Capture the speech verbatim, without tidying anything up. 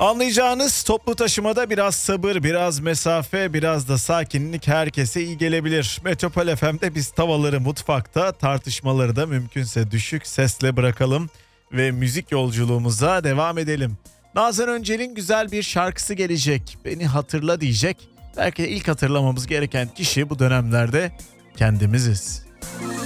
Anlayacağınız toplu taşımada biraz sabır, biraz mesafe, biraz da sakinlik herkese iyi gelebilir. Metropol F M'de biz tavaları mutfakta, tartışmaları da mümkünse düşük sesle bırakalım ve müzik yolculuğumuza devam edelim. Nazan Öncel'in güzel bir şarkısı gelecek. Beni hatırla diyecek. Belki de ilk hatırlamamız gereken kişi bu dönemlerde kendimiziz.